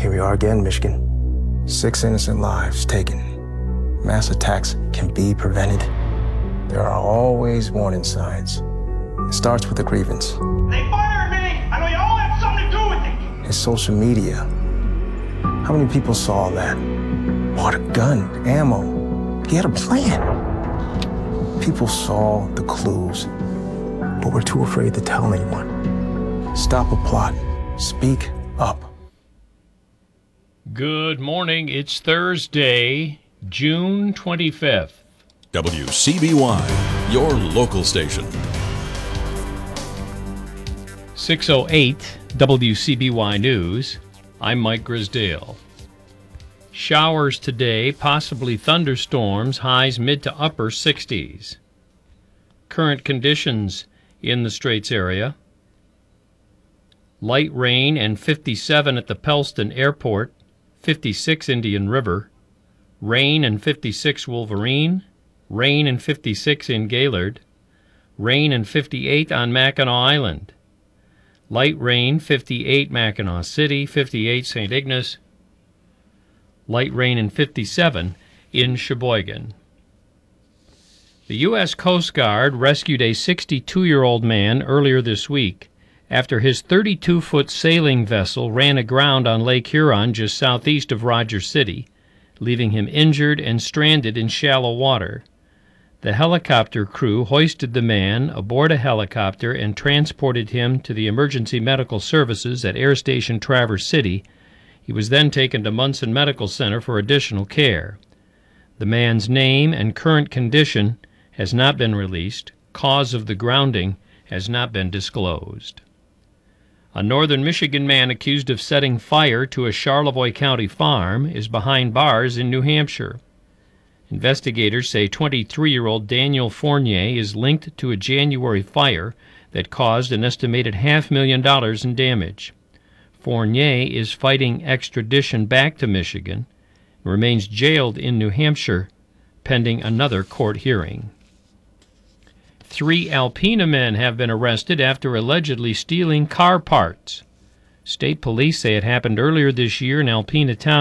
Here we are again, Michigan. 6 innocent lives taken. Mass attacks can be prevented. There are always warning signs. It starts with a grievance. They fired me! I know you all had something to do with it! It's social media. How many people saw that? Bought a gun, ammo. He had a plan. People saw the clues, but were too afraid to tell anyone. Stop a plot. Speak up. Good morning. It's Thursday, June 25th. WCBY, your local station. 6:08 WCBY News. I'm Mike Grisdale. Showers today, possibly thunderstorms, highs mid to upper 60s. Current conditions in the Straits area. Light rain and 57 at the Pellston Airport, 56 Indian River. Rain and 56 Wolverine. Rain and 56 in Gaylord. Rain and 58 on Mackinac Island. Light rain 58 Mackinac City, 58 St. Ignace. Light rain and 57 in Sheboygan. The U.S. Coast Guard rescued a 62-year-old man earlier this week after his 32-foot sailing vessel ran aground on Lake Huron just southeast of Rogers City, leaving him injured and stranded in shallow water. The helicopter crew hoisted the man aboard a helicopter and transported him to the emergency medical services at Air Station Traverse City. He was then taken to Munson Medical Center for additional care. The man's name and current condition has not been released. Cause of the grounding has not been disclosed. A northern Michigan man accused of setting fire to a Charlevoix County farm is behind bars in New Hampshire. Investigators say 23-year-old Daniel Fournier is linked to a January fire that caused an estimated $500,000 in damage. Fournier is fighting extradition back to Michigan and remains jailed in New Hampshire pending another court hearing. 3 Alpena men have been arrested after allegedly stealing car parts. State police say it happened earlier this year in Alpena Town.